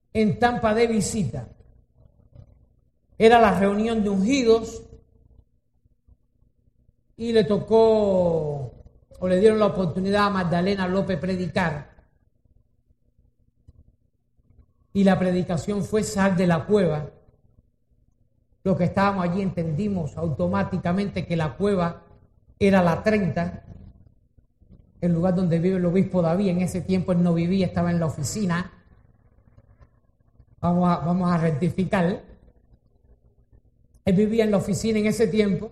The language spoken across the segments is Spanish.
en Tampa de visita. Era la reunión de ungidos y le tocó, o le dieron la oportunidad a Magdalena López predicar. Y la predicación fue sal de la cueva. Los que estábamos allí entendimos automáticamente que la cueva era la 30, el lugar donde vive el obispo David. En ese tiempo él no vivía, estaba en la oficina. Vamos a rectificar. Él vivía en la oficina en ese tiempo.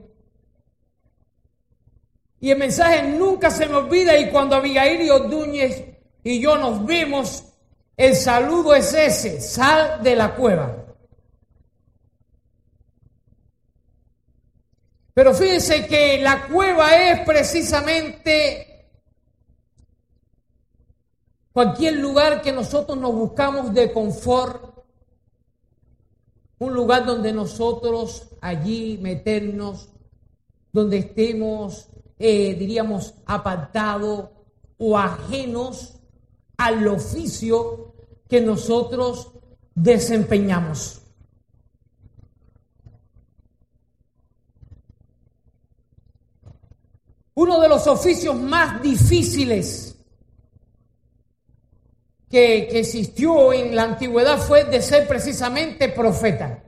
Y el mensaje nunca se me olvida, y cuando Abigail y Ordúñez y yo nos vimos, el saludo es ese: sal de la cueva. Pero fíjense que la cueva es precisamente cualquier lugar que nosotros nos buscamos de confort, un lugar donde nosotros allí meternos, donde estemos, diríamos, apartados o ajenos al oficio que nosotros desempeñamos. Uno de los oficios más difíciles que existió en la antigüedad fue el de ser precisamente profeta.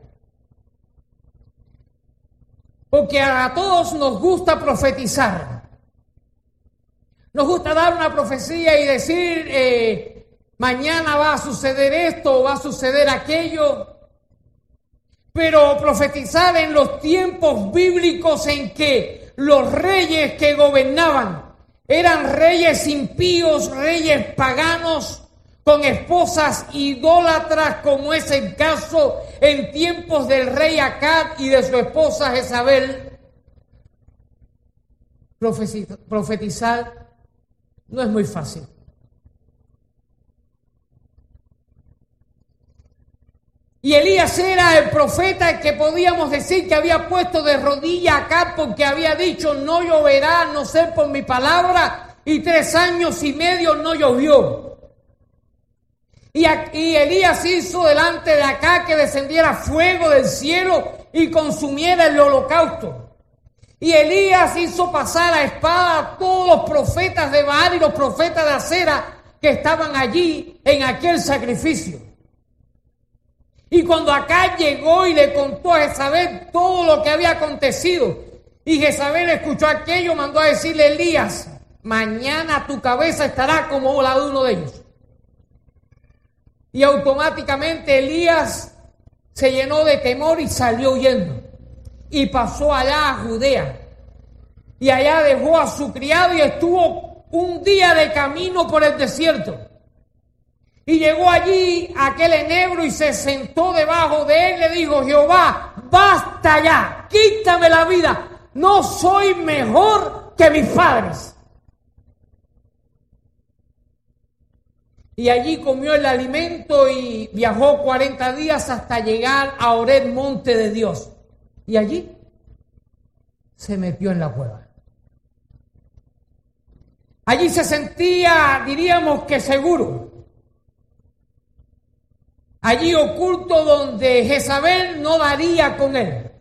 Porque a todos nos gusta profetizar. Nos gusta dar una profecía y decir, mañana va a suceder esto o va a suceder aquello. Pero profetizar en los tiempos bíblicos en que los reyes que gobernaban eran reyes impíos, reyes paganos, con esposas idólatras, como es el caso en tiempos del rey Acab y de su esposa Jezabel. Profetizar no es muy fácil. Y Elías era el profeta que podíamos decir que había puesto de rodillas a Acab, porque había dicho: no lloverá a no ser por mi palabra, y 3 años y medio no llovió. Y Elías hizo delante de Acab que descendiera fuego del cielo y consumiera el holocausto. Y Elías hizo pasar a espada a todos los profetas de Baal y los profetas de Acera que estaban allí en aquel sacrificio. Y cuando Acab llegó y le contó a Jezabel todo lo que había acontecido, y Jezabel escuchó aquello, mandó a decirle: Elías, mañana tu cabeza estará como la de uno de ellos. Y automáticamente Elías se llenó de temor y salió huyendo. Y pasó allá a Judea. Y allá dejó a su criado y estuvo un día de camino por el desierto. Y llegó allí aquel enebro y se sentó debajo de él. Le dijo: Jehová, basta ya, quítame la vida. No soy mejor que mis padres. Y allí comió el alimento y viajó 40 días hasta llegar a Horeb, monte de Dios. Y allí se metió en la cueva. Allí se sentía, diríamos que seguro. Allí oculto, donde Jezabel no daría con él.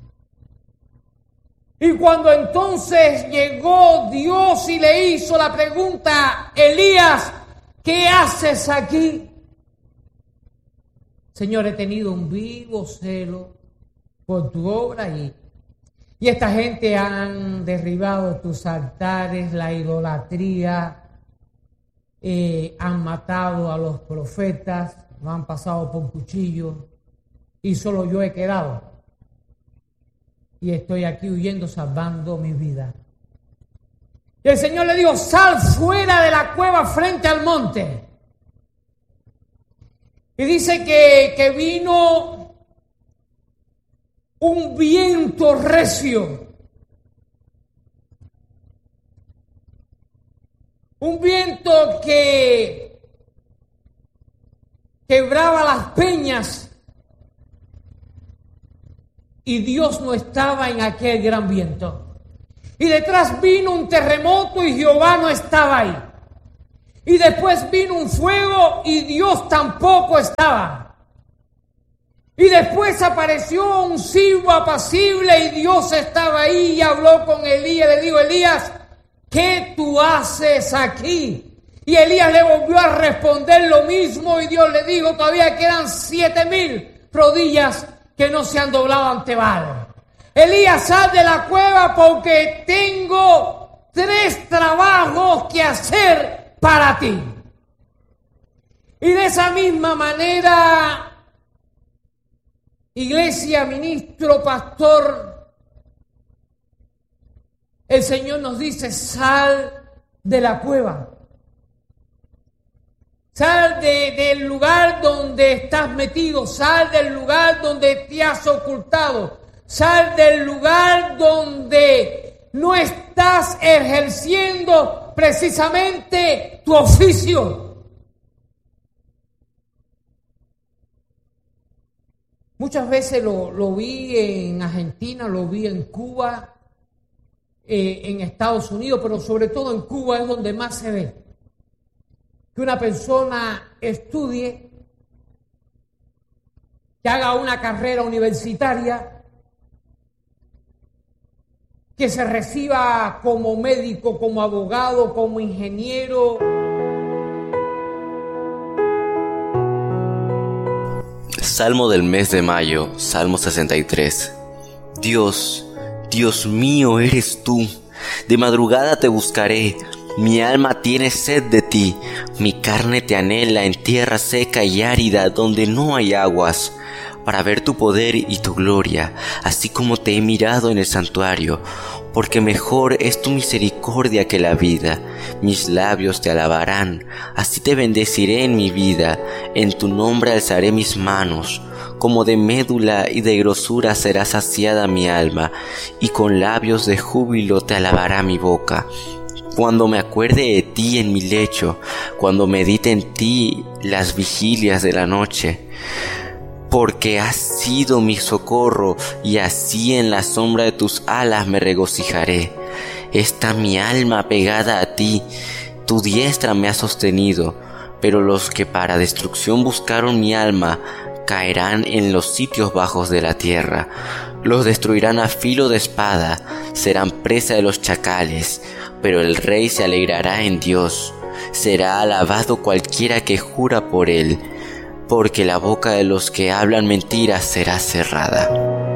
Y cuando entonces llegó Dios y le hizo la pregunta: Elías, ¿qué haces aquí? Señor, he tenido un vivo celo por tu obra y esta gente han derribado tus altares, la idolatría, han matado a los profetas, lo han pasado por cuchillo y solo yo he quedado. Y estoy aquí huyendo, salvando mi vida. Y el Señor le dijo: sal fuera de la cueva frente al monte. Y dice que vino un viento recio. Un viento que quebraba las peñas. Y Dios no estaba en aquel gran viento. Y detrás vino un terremoto y Jehová no estaba ahí. Y después vino un fuego y Dios tampoco estaba. Y después apareció un silbo apacible y Dios estaba ahí y habló con Elías. Le dijo: Elías, ¿qué tú haces aquí? Y Elías le volvió a responder lo mismo y Dios le dijo: todavía quedan 7,000 rodillas que no se han doblado ante Baal. Elías, sal de la cueva porque tengo 3 trabajos que hacer para ti. Y de esa misma manera, iglesia, ministro, pastor, el Señor nos dice: sal de la cueva. Sal del lugar donde estás metido, sal del lugar donde te has ocultado, sal del lugar donde no estás ejerciendo precisamente tu oficio. Muchas veces lo vi en Argentina, lo vi en Cuba, en Estados Unidos, pero sobre todo en Cuba es donde más se ve. Que una persona estudie, que haga una carrera universitaria, que se reciba como médico, como abogado, como ingeniero. Salmo del mes de mayo, Salmo 63. Dios, Dios mío eres tú, de madrugada te buscaré. Mi alma tiene sed de ti, mi carne te anhela en tierra seca y árida donde no hay aguas, para ver tu poder y tu gloria, así como te he mirado en el santuario, porque mejor es tu misericordia que la vida. Mis labios te alabarán, así te bendeciré en mi vida, en tu nombre alzaré mis manos. Como de médula y de grosura será saciada mi alma, y con labios de júbilo te alabará mi boca. Cuando me acuerde de ti en mi lecho, cuando medite en ti las vigilias de la noche, porque has sido mi socorro y así en la sombra de tus alas me regocijaré. Está mi alma pegada a ti, tu diestra me ha sostenido, pero los que para destrucción buscaron mi alma caerán en los sitios bajos de la tierra. Los destruirán a filo de espada, serán presa de los chacales, pero el rey se alegrará en Dios. Será alabado cualquiera que jura por él, porque la boca de los que hablan mentiras será cerrada.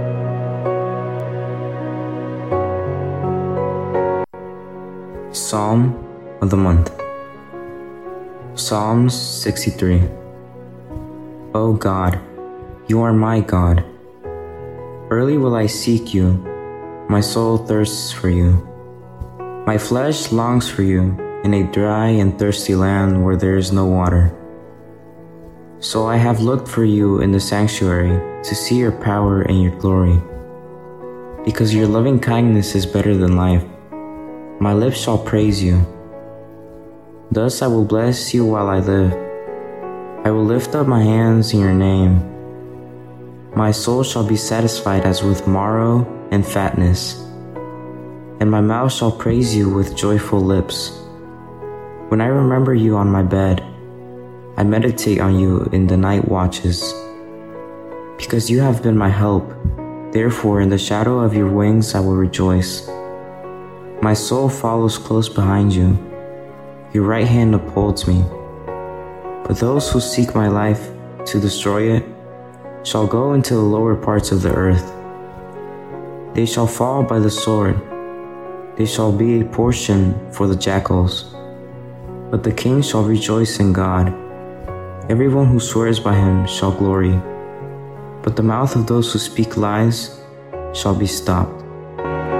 Psalm of the month. Psalms 63. O God, you are my God. Early will I seek you. My soul thirsts for you. My flesh longs for you in a dry and thirsty land where there is no water. So I have looked for you in the sanctuary to see your power and your glory. Because your loving kindness is better than life, my lips shall praise you. Thus I will bless you while I live. I will lift up my hands in your name. My soul shall be satisfied as with marrow and fatness, and my mouth shall praise you with joyful lips. When I remember you on my bed, I meditate on you in the night watches. Because you have been my help, therefore in the shadow of your wings I will rejoice. My soul follows close behind you. Your right hand upholds me. But those who seek my life to destroy it shall go into the lower parts of the earth. They shall fall by the sword. They shall be a portion for the jackals. But the king shall rejoice in God. Everyone who swears by him shall glory. But the mouth of those who speak lies shall be stopped.